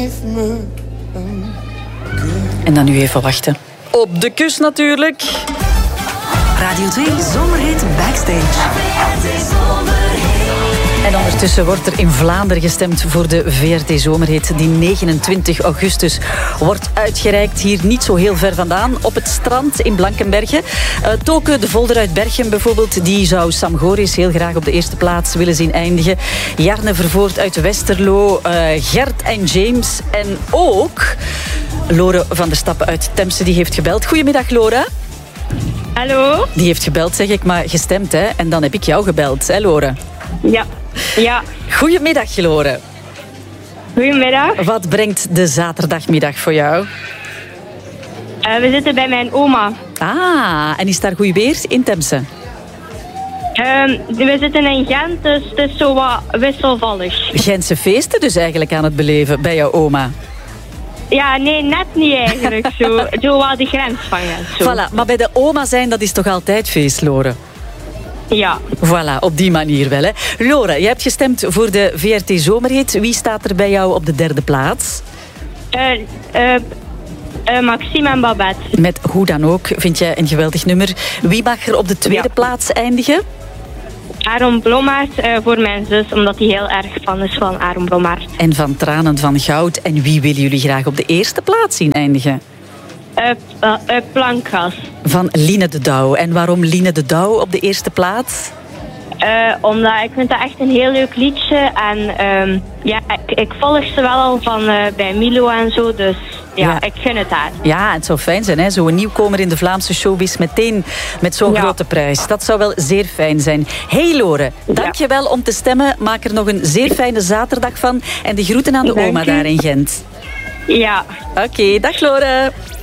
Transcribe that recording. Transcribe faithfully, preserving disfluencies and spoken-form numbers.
En dan nu even wachten. Op de kus natuurlijk. Radio twee Zomerhit Backstage. En ondertussen wordt er in Vlaanderen gestemd voor de V R T Zomerhit die negenentwintig augustus wordt uitgereikt. Hier niet zo heel ver vandaan, op het strand in Blankenberge. Uh, Toke de Volder uit Berchem bijvoorbeeld, die zou Sam Goris heel graag op de eerste plaats willen zien eindigen. Jarne Vervoort uit Westerlo, uh, Gert en James en ook Lore van der Stappen uit Temse, die heeft gebeld. Goedemiddag, Lore. Hallo. Die heeft gebeld, zeg ik, maar gestemd, hè? En dan heb ik jou gebeld, hè, Lore? Ja. Ja. Goedemiddag, Lore. Goedemiddag. Wat brengt de zaterdagmiddag voor jou? Uh, we zitten bij mijn oma. Ah, en is daar goed weer in Temse? Uh, we zitten in Gent, dus het is zo wat wisselvallig. Gentse feesten dus eigenlijk aan het beleven bij jouw oma? Ja, nee, net niet eigenlijk. Zo, zo wel de grens van Gent. Zo. Voilà, maar bij de oma zijn, dat is toch altijd feest, Lore? Ja. Voilà, op die manier wel. Hè. Lore, je hebt gestemd voor de V R T Zomerhit. Wie staat er bij jou op de derde plaats? Uh, uh, uh, Maxime en Babette. Met hoe dan ook, vind jij een geweldig nummer. Wie mag er op de tweede ja. plaats eindigen? Aaron Blommaert uh, voor mijn zus, omdat hij heel erg fan is van Aaron Blommaert. En van Tranen van Goud. En wie willen jullie graag op de eerste plaats zien eindigen? Uh, uh, uh, Plankgas. Van Line de Douw. En waarom Line de Douw op de eerste plaats? Uh, omdat ik vind dat echt een heel leuk liedje. En um, ja, ik, ik volg ze wel al van uh, bij Milo en zo. Dus ja, ja. ik gun het haar. Ja, het zou fijn zijn, hè? Zo'n nieuwkomer in de Vlaamse showbiz meteen met zo'n ja. grote prijs. Dat zou wel zeer fijn zijn. Hey Lore, dank je wel om te stemmen. Maak er nog een zeer fijne zaterdag van. En de groeten aan de dank oma u. daar in Gent. Ja. Oké, okay, dag Lore.